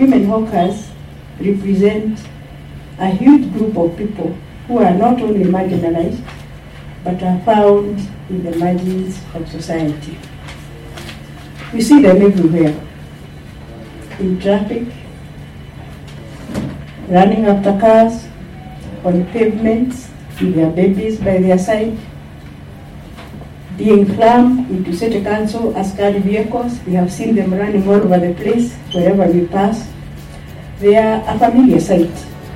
women hawkers represent a huge group of people who are not only marginalized, but are found in the margins of society. We see them everywhere, in traffic, running after cars, on pavements, with their babies by their side, being crammed into city council askari vehicles. We have seen them running all over the place, wherever we pass. They are a familiar sight.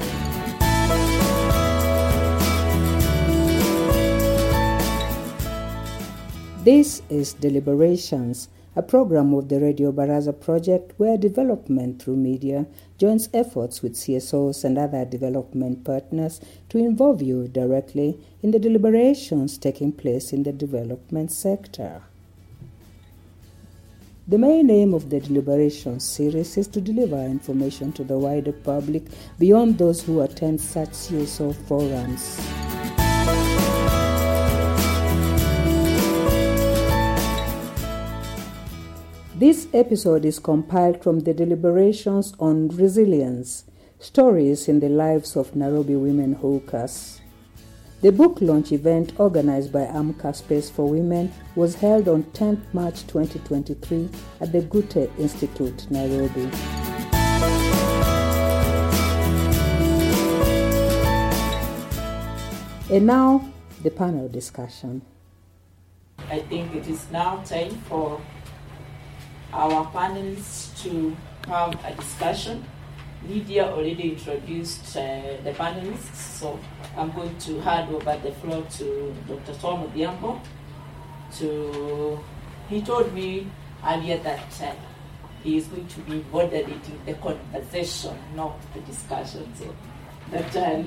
This is Deliberations, a program of the Radio Baraza project where development through media joins efforts with CSOs and other development partners to involve you directly in the deliberations taking place in the development sector. The main aim of the Deliberations series is to deliver information to the wider public beyond those who attend such CSO forums. This episode is compiled from the Deliberations on Resilience, Stories in the Lives of Nairobi Women Hawkers. The book launch event organized by Amka Space for Women was held on 10th March 2023 at the Gute Institute, Nairobi. And now, the panel discussion. I think it is now time for our panelists to have a discussion. Lydia already introduced the panelists, so I'm going to hand over the floor to Dr. Tom Odhiambo. He told me earlier that he is going to be moderating the conversation, not the discussion. So, Dr.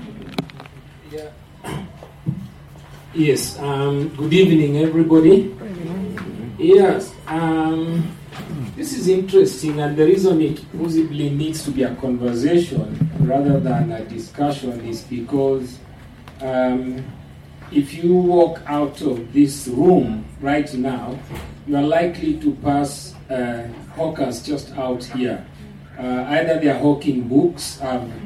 Yes, good evening, everybody. Yes, this is interesting, and the reason it possibly needs to be a conversation rather than a discussion is because if you walk out of this room right now, you are likely to pass hawkers just out here. Either they are hawking books.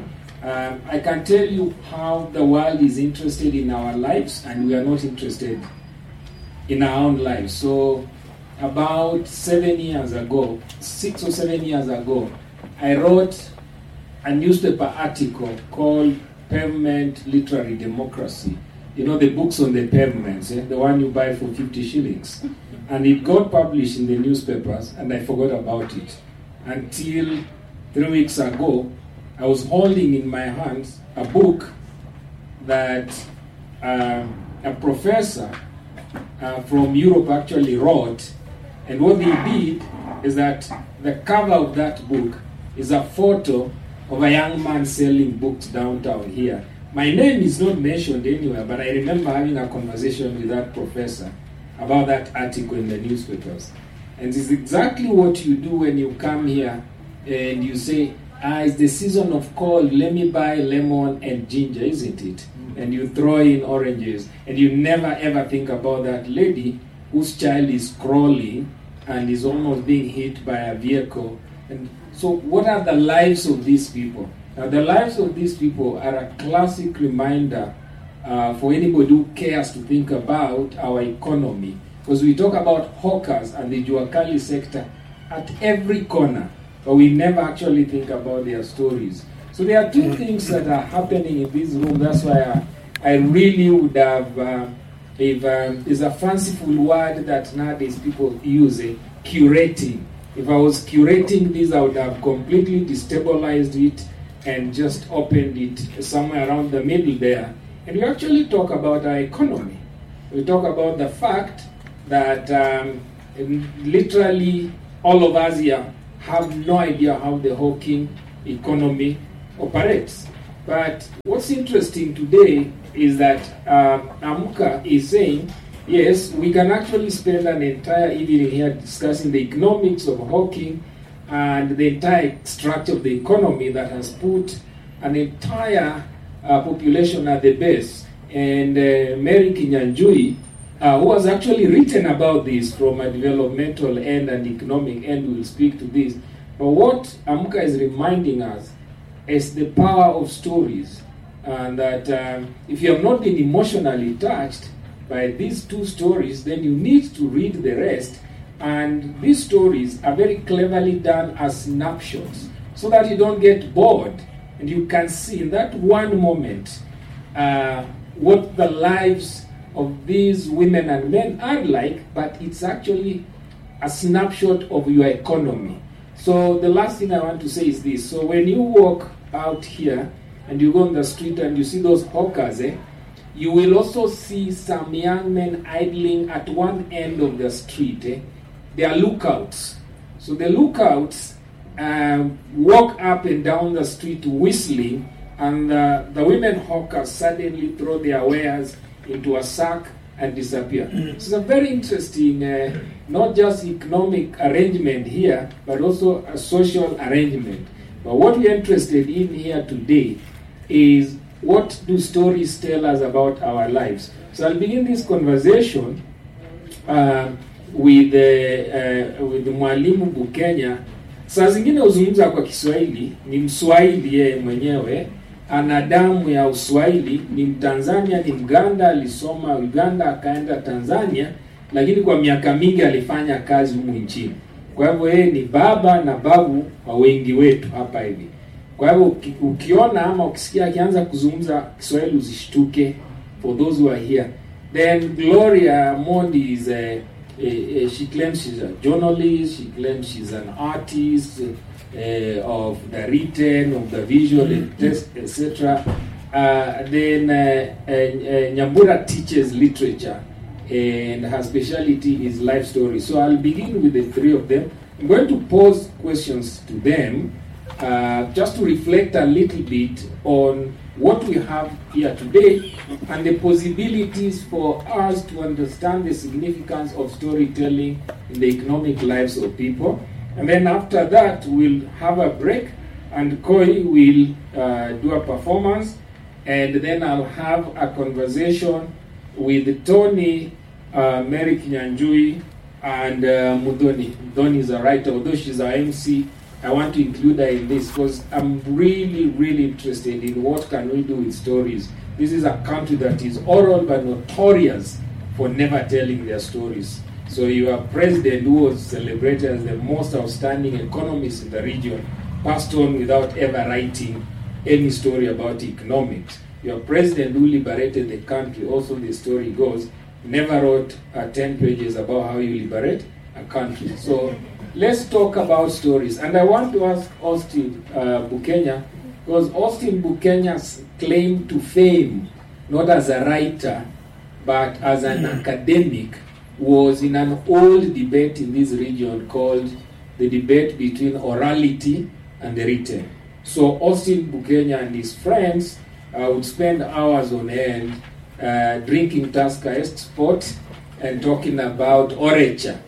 I can tell you how the world is interested in our lives, and we are not interested in our own lives. So about 7 years ago, 6 or 7 years ago, I wrote a newspaper article called Pavement Literary Democracy. You know, the books on the pavements, the one you buy for 50 shillings. And it got published in the newspapers, and I forgot about it. Until 3 weeks ago, I was holding in my hands a book that a professor from Europe actually wrote. And what they did is that the cover of that book is a photo of a young man selling books downtown here. My name is not mentioned anywhere, but I remember having a conversation with that professor about that article in the newspapers. And it's exactly what you do when you come here and you say, it's the season of cold, let me buy lemon and ginger, isn't it? And you throw in oranges, and you never ever think about that lady whose child is crawling and is almost being hit by a vehicle. And so what are the lives of these people? Now, the lives of these people are a classic reminder for anybody who cares to think about our economy. Because we talk about hawkers and the Juakali sector at every corner, but we never actually think about their stories. So there are two things that are happening in this room. That's why I really would have, if there's a fanciful word that nowadays people use, curating. If I was curating this, I would have completely destabilized it and just opened it somewhere around the middle there. And we actually talk about our economy. We talk about the fact that literally all of us here have no idea how the hawking economy operates. But what's interesting today is that Amka is saying, yes, we can actually spend an entire evening here discussing the economics of hawking and the entire structure of the economy that has put an entire population at the base. And Mary Kinyanjui, who has actually written about this from a developmental end and economic end, will speak to this. But what Amka is reminding us is the power of stories, and that if you have not been emotionally touched by these two stories, then you need to read the rest. And these stories are very cleverly done as snapshots, so that you don't get bored, and you can see in that one moment what the lives of these women and men are like, but it's actually a snapshot of your economy. So the last thing I want to say is this. So when you walk out here and you go on the street and you see those hawkers, you will also see some young men idling at one end of the street. They are lookouts. So the lookouts walk up and down the street whistling, and the women hawkers suddenly throw their wares into a sack and disappear. So it's a very interesting, not just economic arrangement here, but also a social arrangement. But what we're interested in here today is, what do stories tell us about our lives? So I'll begin this conversation with Mwalimu Bukenya. Saa zingine huzungumza kwa Kiswahili, ni Mswahili yeye mwenyewe, ana damu ya Uswahili, ni Mtanzania, ni Mganda, alisoma Uganda akaenda Tanzania, lakini kwa miaka mingi alifanya kazi humu nchini. Kwa hivyo yeye ni baba na babu wa wengi wetu hapa hivi. Kwa hivyo ukiona ama ukisikia akianza kuzungumza Kiswahili usishtuke, for those who are here. Then Gloria Mondi is she claims she's a journalist, she claims she's an artist of the written, of the visual, etc. Then Nyambura teaches literature, and her specialty is life stories. So I'll begin with the three of them. I'm going to pose questions to them just to reflect a little bit on what we have here today and the possibilities for us to understand the significance of storytelling in the economic lives of people. And then after that, we'll have a break, and Koi will do a performance, and then I'll have a conversation with Tony, Mary Kinyanjui, and Mudoni. Mudoni is a writer, although she's our MC. I want to include her in this because I'm really, really interested in what can we do with stories. This is a country that is oral but notorious for never telling their stories. So your president, who was celebrated as the most outstanding economist in the region, passed on without ever writing any story about economics. Your president, who liberated the country, also the story goes, never wrote 10 pages about how you liberate a country. So let's talk about stories. And I want to ask Austin Bukenya, because Austin Bukenya's claim to fame, not as a writer, but as an academic, was in an old debate in this region called the debate between orality and the written. So Austin Bukenya and his friends would spend hours on end drinking Tusker Sport and talking about orature.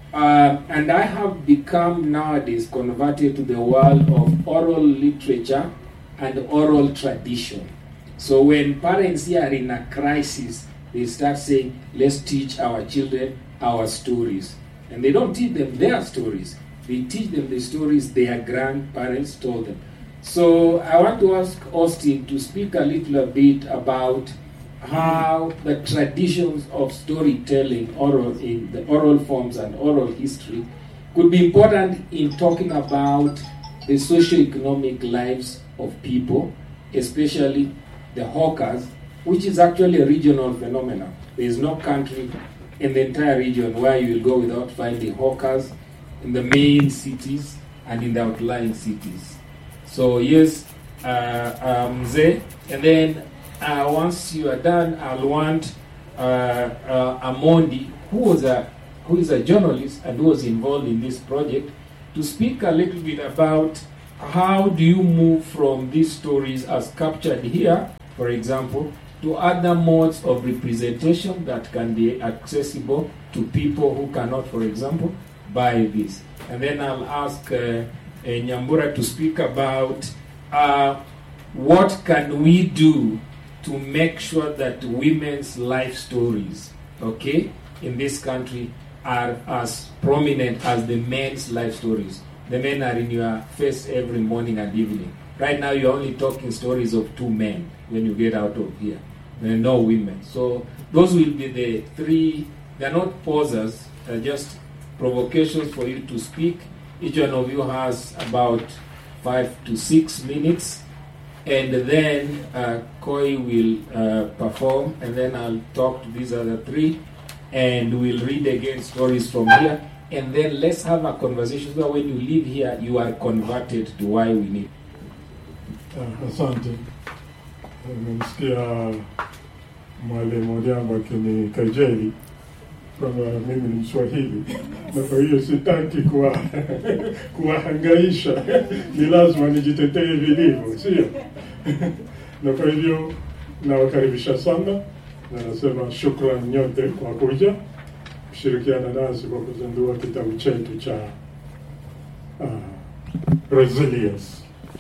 And I have become nowadays converted to the world of oral literature and oral tradition. So when parents here are in a crisis, they start saying, let's teach our children our stories. And they don't teach them their stories. They teach them the stories their grandparents told them. So I want to ask Austin to speak a little bit about how the traditions of storytelling, oral in the oral forms and oral history, could be important in talking about the socio-economic lives of people, especially the hawkers, which is actually a regional phenomenon. There is no country in the entire region where you will go without finding hawkers in the main cities and in the outlying cities. So yes, Mzee, and then once you are done, I'll want Amondi, who is a journalist and who was involved in this project, to speak a little bit about how do you move from these stories as captured here, for example, to other modes of representation that can be accessible to people who cannot, for example, buy this. And then I'll ask Nyambura to speak about what can we do to make sure that women's life stories, okay, in this country are as prominent as the men's life stories. the men are in your face every morning and evening. Right now you're only talking stories of 2 men when you get out of here. There are no women. So those will be the 3, they're not pauses, they're just provocations for you to speak. Each one of you has about 5 to 6 minutes. And then Koi will perform, and then I'll talk to these other 3, and we'll read again stories from here. And then let's have a conversation so that when you leave here, you are converted to why we need. Asante. Nimesikia mwalimu Odhiambo akinikejeli kwamba mimi ni Mswahili, na kwa hiyo sitaki kuwahangaisha, ni lazima nijitetee vilivyo, sio? Na kwa hivyo nawakaribisha sana, na nasema shukrani nyote kwa kuja kushirikiana nasi kwa kuzindua kitabu chetu cha Resilience.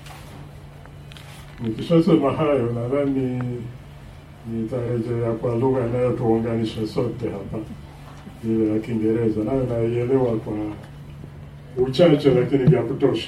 Nikishasema hayo, nadhani nitarejea kwa lugha inayotuunganisha sote hapa, ile ya Kiingereza, nayo naielewa kwa uchache lakini vya kutosha.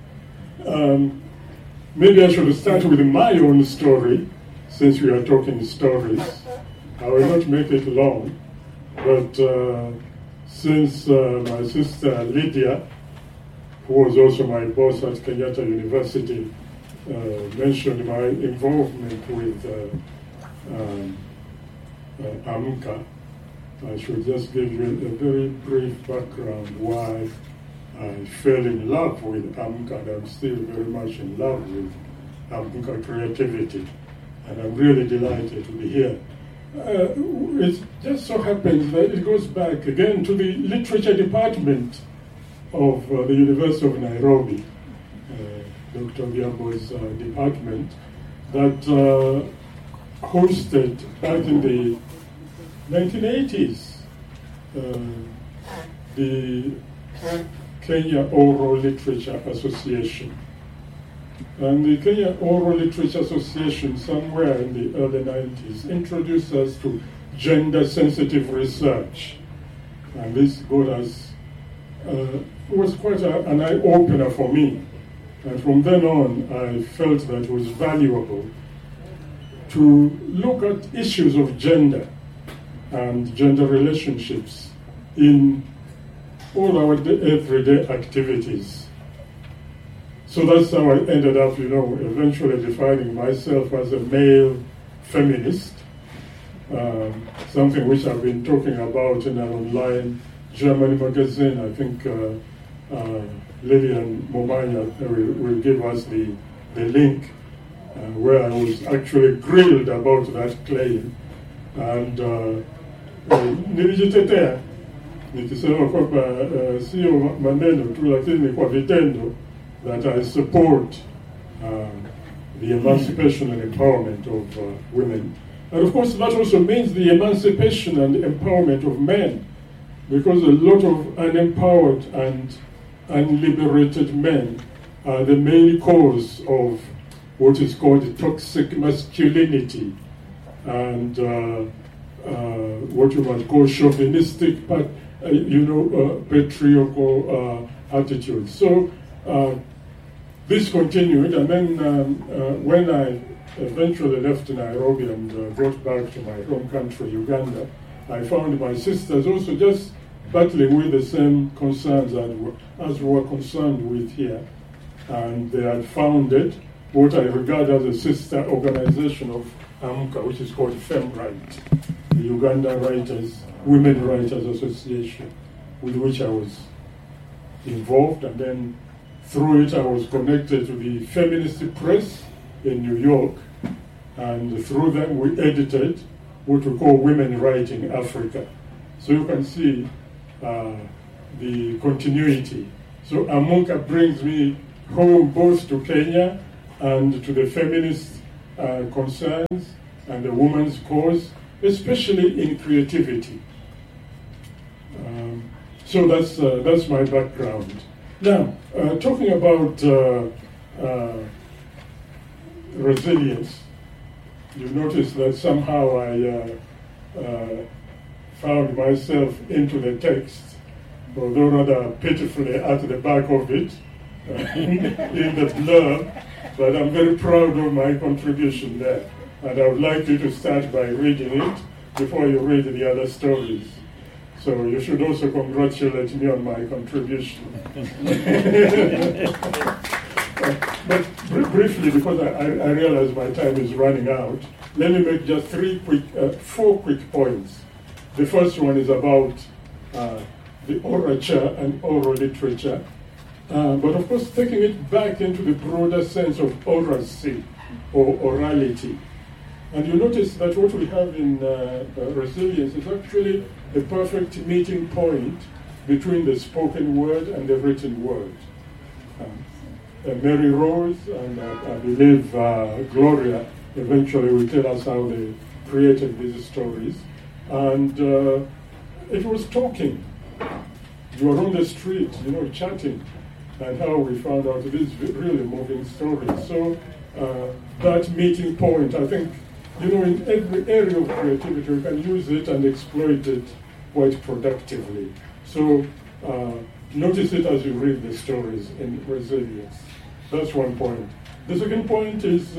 Maybe I should start with my own story, since we are talking stories. I will not make it long, but since my sister Lydia, who was also my boss at Kenyatta University, mentioned my involvement with AMCA, I should just give you a very brief background why I fell in love with AMCA, and I'm still very much in love with AMCA creativity, and I'm really delighted to be here. It just so happens that it goes back again to the literature department of the University of Nairobi, Dr. Odhiambo's department, that hosted back in the 1980s the Kenya Oral Literature Association. And the Kenya Oral Literature Association, somewhere in the early 90s, introduced us to gender-sensitive research. And this got us, was quite an eye-opener for me. And from then on, I felt that it was valuable to look at issues of gender and gender relationships in all our everyday activities. So that's how I ended up, eventually defining myself as a male feminist, something which I've been talking about in an online German magazine. I think Lillian Momanya will give us the link where I was actually grilled about that claim. And nilijitetea nikisema kwamba sio maneno tu, lakini kwa vitendo, that I support the emancipation and empowerment of women. And of course that also means the emancipation and empowerment of men, because a lot of unempowered and unliberated men are the main cause of what is called toxic masculinity and what you might call chauvinistic, patriarchal attitudes. So this continued, and then when I eventually left Nairobi and got back to my home country, Uganda, I found my sisters also just battling with the same concerns as we were concerned with here. And they had founded what I regard as a sister organization of AMCA, which is called FemRight, the Uganda Women Writers Association, with which I was involved. And then through it I was connected to the Feminist Press in New York, and through them we edited what we call Women Writing Africa. So you can see the continuity. So AMCA brings me home both to Kenya and to the feminist concerns and the woman's cause, especially in creativity. So that's my background. Now, talking about resilience, you notice that somehow I found myself into the text although rather pitifully at the back of it, in the blurb, but I'm very proud of my contribution there. And I would like you to start by reading it before you read the other stories. So you should also congratulate me on my contribution. But briefly, because I realize my time is running out, let me make just four quick points. The first one is about the orature and oral literature, but of course taking it back into the broader sense of oracy or orality. And you notice that what we have in resilience is actually a perfect meeting point between the spoken word and the written word. Mary Rose and I believe Gloria eventually will tell us how they created these stories. And it was talking. You were on the street, chatting, and how we found out these really moving stories. So that meeting point, I think, in every area of creativity, we can use it and exploit it quite productively. So notice it as you read the stories in resilience. That's one point. The second point is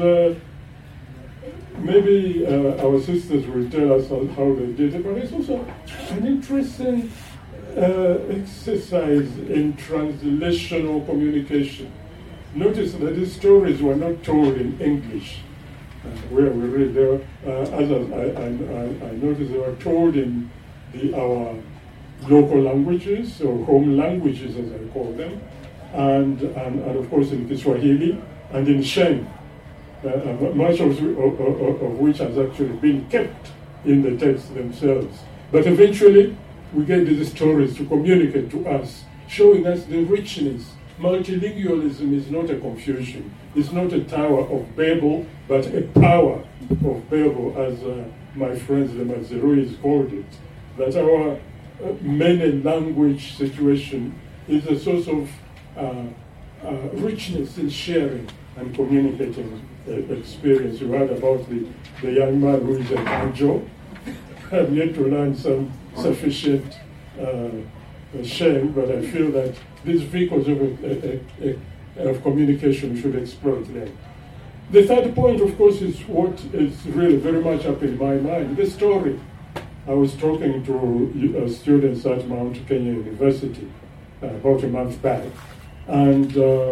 maybe our sisters will tell us how they did it, but it's also an interesting exercise in translational communication. Notice that these stories were not told in English, where we read there. As I noticed, they were told in our local languages, or home languages as I call them, and of course in Kiswahili and in Sheng, much of which has actually been kept in the texts themselves. But eventually, we get these stories to communicate to us, showing us the richness. Multilingualism is not a confusion. It's not a Tower of Babel, but a power of Babel, as my friends the Mazeruis called it. That our many language situation is a source of richness in sharing and communicating experience. You heard about the young man who is an angel. I've yet to learn some sufficient shame, but I feel that these vehicles of communication should exploit them. The third point, of course, is what is really very much up in my mind, the story. I was talking to students at Mount Kenya University about a month back, and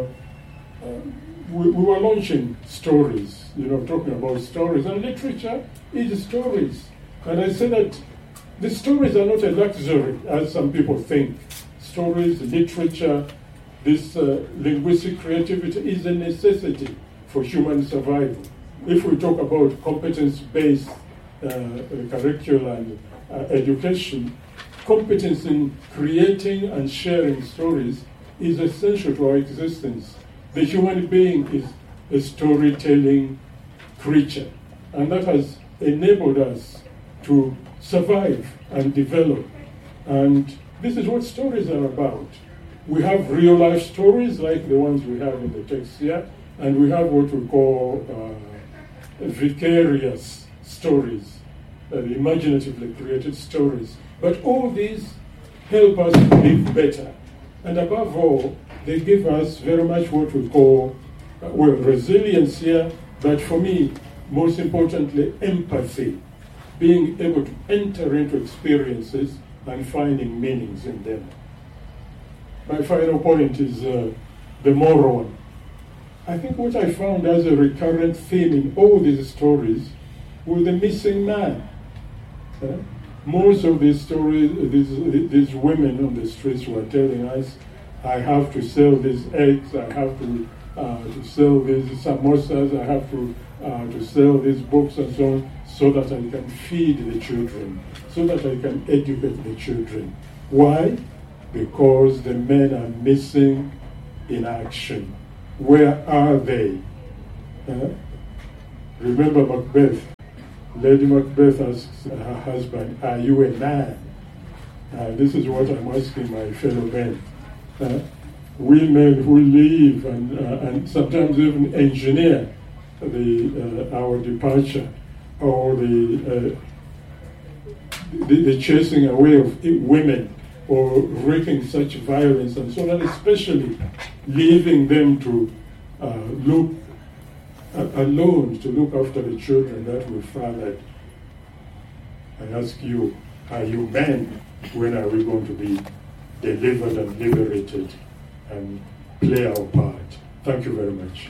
we were launching stories, talking about stories, and literature is stories. And I say that the stories are not a luxury, as some people think. Stories, literature, this linguistic creativity is a necessity for human survival. If we talk about competence-based curricular and education, competence in creating and sharing stories is essential to our existence. The human being is a storytelling creature, and that has enabled us to survive and develop. And this is what stories are about. We have real life stories like the ones we have in the text here, and we have what we call vicarious stories, imaginatively created stories. But all these help us live better. And above all, they give us very much what we call, resilience here, but for me, most importantly, empathy. Being able to enter into experiences and finding meanings in them. My final point is the moral one. I think what I found as a recurrent theme in all these stories was the missing man. Most of these stories, these women on the streets were telling us, I have to sell these eggs, I have to sell these samosas, I have to sell these books and so on, so that I can feed the children, so that I can educate the children. Why? Because the men are missing in action. Where are they? Remember Macbeth. Lady Macbeth asks her husband, are you a man? This is what I'm asking my fellow men. Women who live and sometimes even engineer our departure, or the chasing away of women or wreaking such violence and so on, especially leaving them to look alone, to look after the children that we fathered. I ask you, are you men? When are we going to be delivered and liberated and play our part? Thank you very much.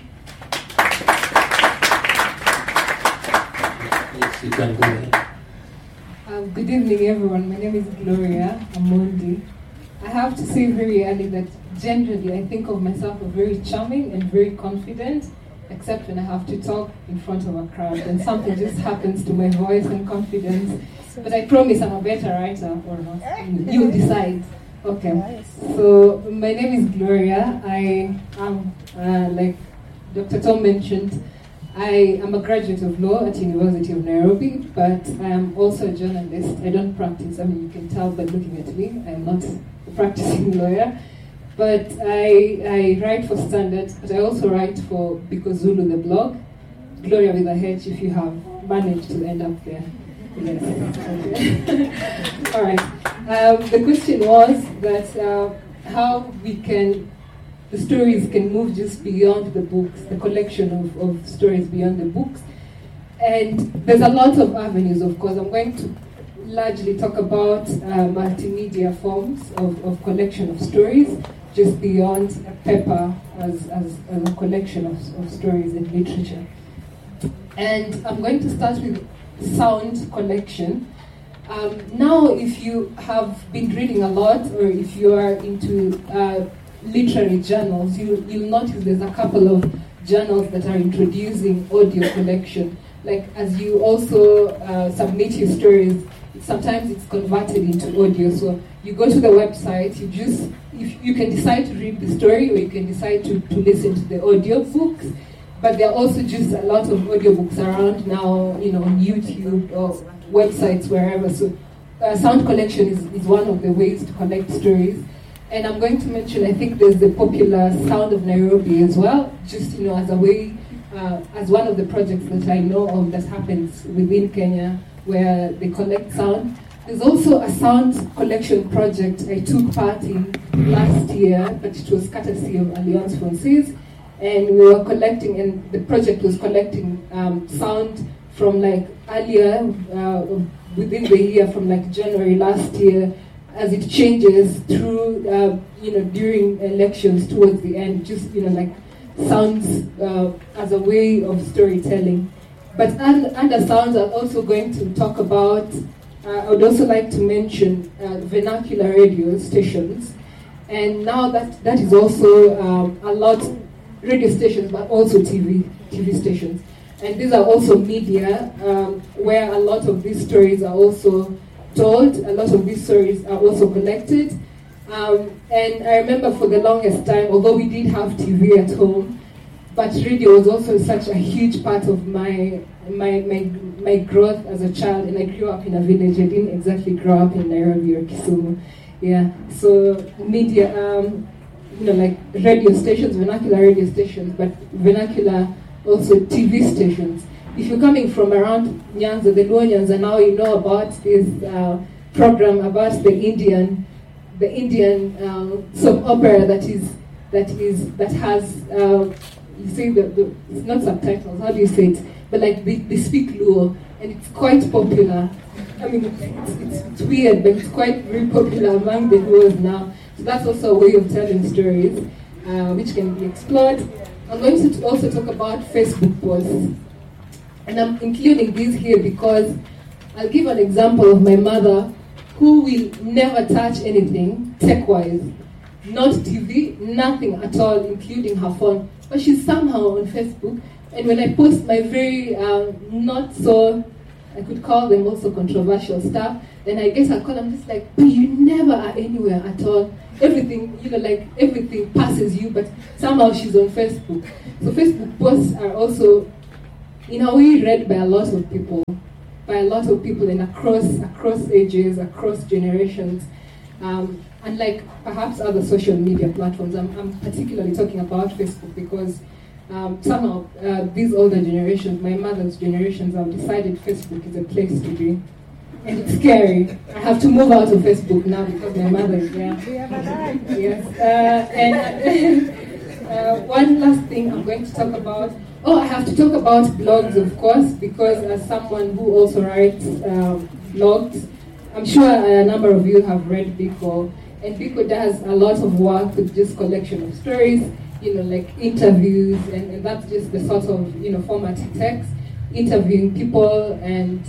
Yes, you can go ahead. Good evening, everyone. My name is Gloria Amondi. I have to say very early that generally I think of myself as very charming and very confident, except when I have to talk in front of a crowd. Then something just happens to my voice and confidence. But I promise I'm a better writer or not. You decide. Okay. So my name is Gloria. I am, like Dr. Tom mentioned, I am a graduate of law at University of Nairobi, but I am also a journalist. I don't practice. I mean, you can tell by looking at me, I'm not a practicing lawyer. But I write for Standard, but I also write for Biko Zulu, the blog. Gloria with a H, if you have managed to end up there. Yes. Okay. All right. The question was that how the stories can move just beyond the books, the collection of stories beyond the books. And there's a lot of avenues, of course. I'm going to largely talk about multimedia forms of collection of stories, just beyond a paper as a collection of stories and literature. And I'm going to start with sound collection. Now, if you have been reading a lot, or if you are into literary journals, you'll notice there's a couple of journals that are introducing audio collection. Like, as you also submit your stories, sometimes it's converted into audio. So you go to the website, you can decide to read the story, or you can decide to listen to the audio books. But there are also just a lot of audiobooks around now, on YouTube or websites, wherever. So sound collection is one of the ways to collect stories. And I'm going to mention, I think there's the popular Sound of Nairobi as well, just as a way, as one of the projects that I know of that happens within Kenya, where they collect sound. There's also a sound collection project I took part in last year, but it was courtesy of Alliance Francaise. And we were collecting, and the project was collecting sound from earlier, within the year, from January last year, as it changes through, during elections towards the end, just, sounds as a way of storytelling. But under sounds, I'm also going to talk about, I would also like to mention vernacular radio stations. And now that is also a lot, radio stations, but also TV stations. And these are also media, where a lot of these stories are also told, a lot of these stories are also collected. And I remember for the longest time, although we did have TV at home, but radio was also such a huge part of my growth as a child. And I grew up in a village. I didn't exactly grow up in Nairobi or Kisumu. Yeah, so media, radio stations, vernacular radio stations, but vernacular also TV stations. If you're coming from around Nyanza, the Luo Nyanza, now you know about this program about the Indian soap opera that has you say it's not subtitles. How do you say it? But they speak Luo, and it's quite popular. I mean, it's weird, but it's quite very popular among the Luos now. So that's also a way of telling stories, which can be explored. I'm going to also talk about Facebook posts. And I'm including these here because I'll give an example of my mother, who will never touch anything tech-wise. Not TV, nothing at all, including her phone. But she's somehow on Facebook. And when I post my very not so, I could call them also controversial stuff, then I get a call, I'm just like, but you never are anywhere at all. Everything, everything passes you, but somehow she's on Facebook. So Facebook posts are also, in a way, read by a lot of people and across ages, across generations. Unlike perhaps other social media platforms, I'm particularly talking about Facebook because somehow these older generations, my mother's generations, have decided Facebook is a place to be. and it's scary. I have to move out of Facebook now because my mother is there. Yes. One last thing I'm going to talk about. Oh, I have to talk about blogs, of course, because as someone who also writes blogs, I'm sure a number of you have read Biko, and Biko does a lot of work with just collection of stories, like interviews, and that's just the sort of, format it takes, interviewing people and,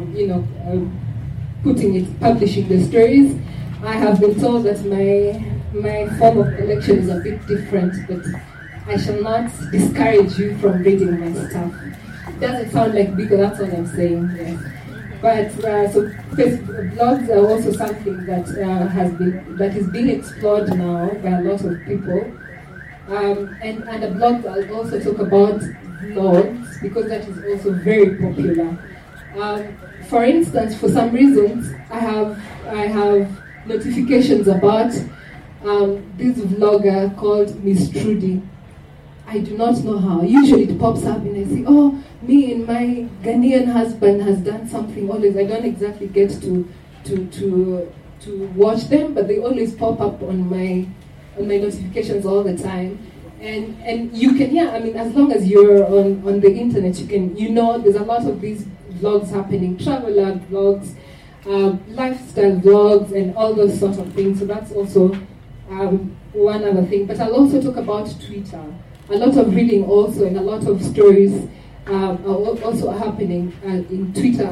publishing the stories. I have been told that my form of collection is a bit different, but I shall not discourage you from reading my stuff. It doesn't sound like Biko, that's all I'm saying. Yes. But so blogs are also something that is being explored now by a lot of people. And a blog I'll also talk about vlogs because that is also very popular. For instance, for some reasons, I have notifications about this vlogger called Miss Trudy. I do not know how. Usually it pops up and I say, oh, me and my Ghanaian husband has done something always. I don't exactly get to watch them, but they always pop up on my notifications all the time. And you can, as long as you're on the internet, there's a lot of these vlogs happening, traveler vlogs, lifestyle vlogs, and all those sort of things. So that's also one other thing. But I'll also talk about Twitter. A lot of reading also, and a lot of stories are also happening in Twitter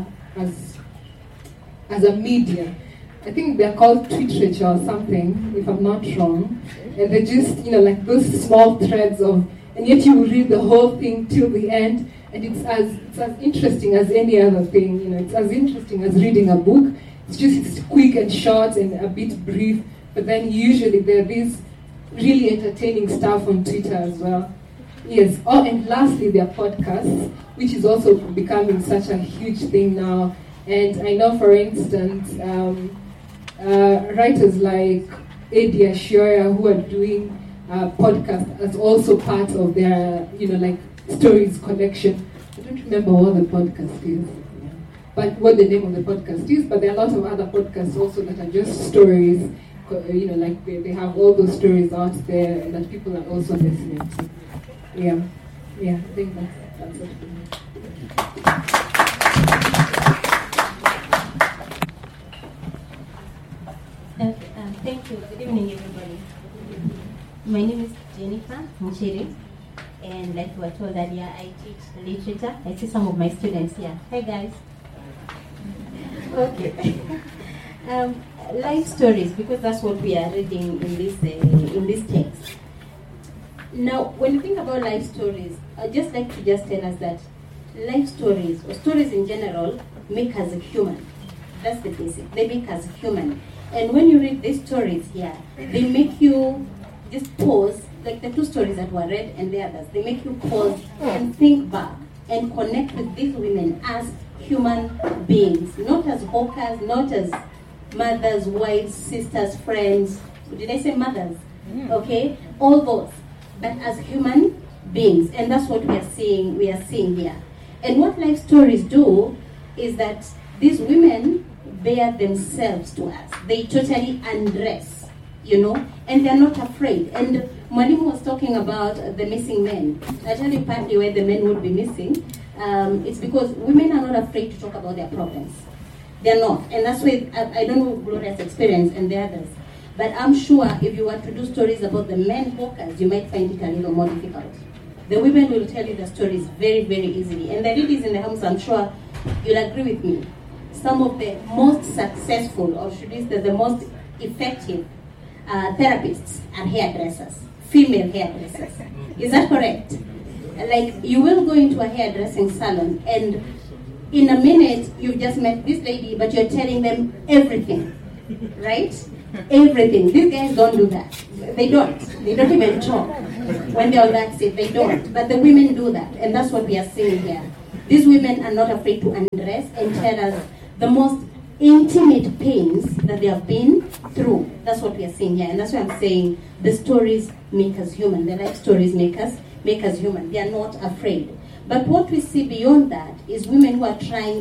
as a media. I think they're called tweeterature or something, if I'm not wrong. And they're just, like those small threads of, and yet you read the whole thing till the end, and it's as interesting as any other thing. It's as interesting as reading a book. It's quick and short and a bit brief, but then usually there are these really entertaining stuff on Twitter as well. Yes. Oh, and lastly, there are podcasts, which is also becoming such a huge thing now. And I know, for instance, writers like Eddie Ashioya, who are doing podcasts as also part of their, stories collection. I don't remember what the podcast is, but what the name of the podcast is. But there are a lot of other podcasts also that are just stories. They have all those stories out there and that people are also listening to. Yeah, I think that's it for me. Thank you. Good evening, everybody. My name is Jennifer Mchiri, and like we were told earlier, I teach literature. I see some of my students here. Hi, guys. Okay. Life stories, because that's what we are reading in this text. Now, when you think about life stories, I'd just like to tell us that life stories, or stories in general, make us human. That's the basic. They make us human. And when you read these stories here, they make you just pause, like the two stories that were read and the others, they make you pause and think back and connect with these women as human beings, not as hawkers, not as mothers, wives, sisters, friends. Did I say mothers? Okay, all those, but as human beings, and that's what we are seeing here. And what life stories do is that these women bear themselves to us. They totally undress, and they're not afraid. And Mwalimu was talking about the missing men. I tell you partly why the men would be missing. It's because women are not afraid to talk about their problems. They're not. And that's why, I don't know Gloria's experience and the others, but I'm sure if you were to do stories about the men hawkers, you might find it a little more difficult. The women will tell you the stories very, very easily. And the ladies in the house, I'm sure you'll agree with me. Some of the most successful, or should we say the most effective therapists are hairdressers, female hairdressers. Is that correct? Like, you will go into a hairdressing salon and in a minute you've just met this lady, but you're telling them everything, right? Everything. These guys don't do that. They don't even talk when they're on that seat. They don't. But the women do that, and that's what we are seeing here. These women are not afraid to undress and tell us the most intimate pains that they have been through. That's what we are seeing here, and that's why I'm saying the stories make us human. The life stories make us human. They are not afraid. But what we see beyond that is women who are trying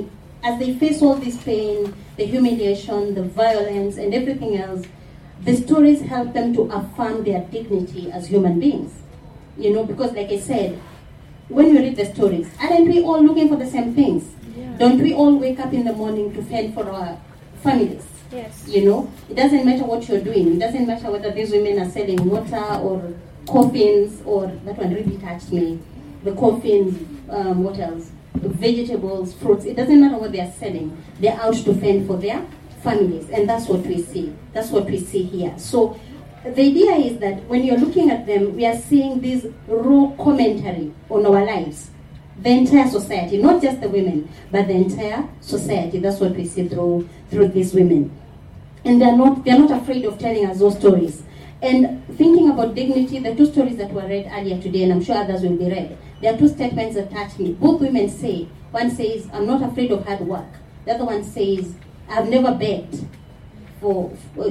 as they face all this pain, the humiliation, the violence, and everything else, the stories help them to affirm their dignity as human beings. You know, because like I said, when you read the stories, aren't we all looking for the same things? Yeah. Don't we all wake up in the morning to fend for our families? Yes. You know, it doesn't matter what you're doing. It doesn't matter whether these women are selling water or coffins, or that one really touched me. The coffins, what else? Vegetables, fruits. It doesn't matter what they are selling. They're out to fend for their families, and that's what we see. That's what we see here. So the idea is that when you're looking at them, we are seeing this raw commentary on our lives. The entire society, not just the women, but the entire society. That's what we see through these women. And they're not afraid of telling us those stories. And thinking about dignity, the two stories that were read earlier today, and I'm sure others will be read, there are two statements that touch me. Both women say, one says, I'm not afraid of hard work. The other one says, I've never begged for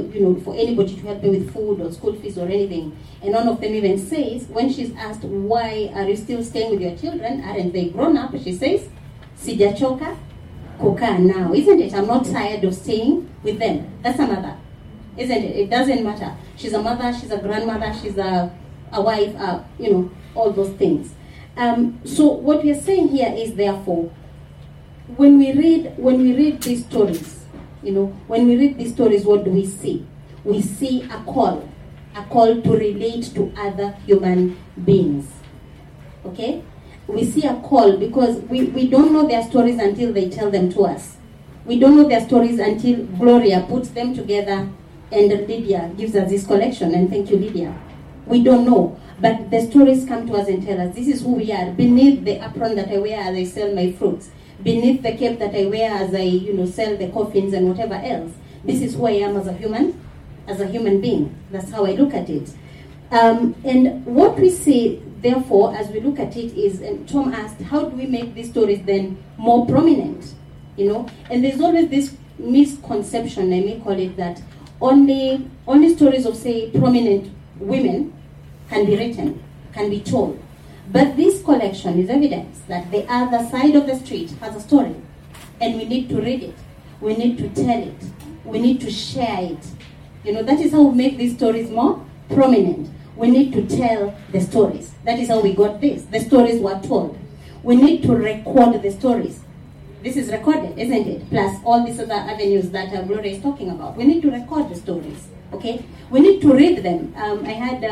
anybody to help me with food or school fees or anything. And one of them even says, when she's asked, why are you still staying with your children? Aren't they grown up? She says, sijachoka kukaa now. Isn't it? I'm not tired of staying with them. That's a mother. Isn't it? It doesn't matter. She's a mother, she's a grandmother, she's a wife, all those things. So what we are saying here is, therefore, when we read these stories, when we read these stories, what do we see? We see a call to relate to other human beings. Okay? We see a call because we don't know their stories until they tell them to us. We don't know their stories until Gloria puts them together and Lydia gives us this collection. And thank you, Lydia. We don't know. But the stories come to us and tell us, this is who we are. Beneath the apron that I wear as I sell my fruits, beneath the cape that I wear as I, sell the coffins and whatever else, this is who I am as a human being. That's how I look at it. And what we see, therefore, as we look at it is, and Tom asked, how do we make these stories then more prominent? And there's always this misconception, I may call it, that only stories of, say, prominent women can be written, can be told. But this collection is evidence that the other side of the street has a story. And we need to read it. We need to tell it. We need to share it. That is how we make these stories more prominent. We need to tell the stories. That is how we got this. The stories were told. We need to record the stories. This is recorded, isn't it? Plus all these other avenues that Gloria is talking about. We need to record the stories, okay? We need to read them. I had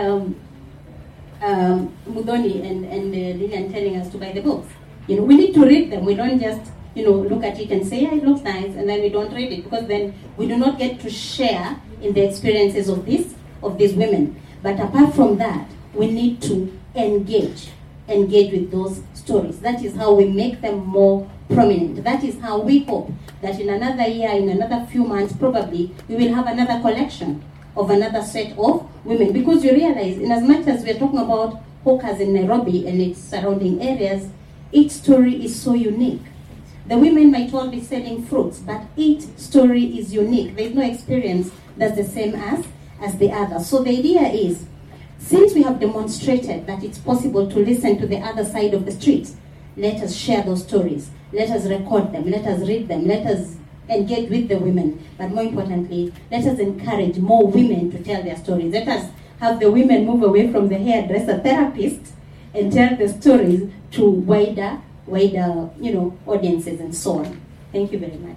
Mudoni and Lillian telling us to buy the books. We need to read them. We don't just, look at it and say, yeah, it looks nice, and then we don't read it, because then we do not get to share in the experiences of these women. But apart from that, we need to engage with those stories. That is how we make them more prominent. That is how we hope that in another year, in another few months, probably, we will have another collection of another set of women. Because you realize, in as much as we are talking about hawkers in Nairobi and its surrounding areas, each story is so unique. The women might all be selling fruits, but each story is unique. There is no experience that's the same as the other. So the idea is, since we have demonstrated that it's possible to listen to the other side of the street, let us share those stories. Let us record them. Let us read them. Let us engage with the women. But more importantly, let us encourage more women to tell their stories. Let us have the women move away from the hairdresser therapist and tell the stories to wider audiences and so on. Thank you very much.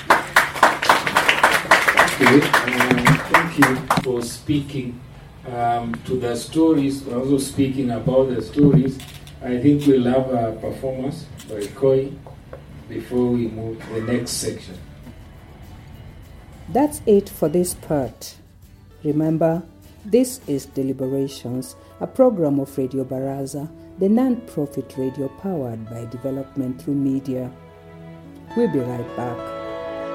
Okay. Thank you for speaking to the stories, also speaking about the stories. I think we'll have a performance by Koi before we move to the next section. That's it for this part. Remember, this is Deliberations, a program of Radio Baraza, the non-profit radio powered by development through media. We'll be right back.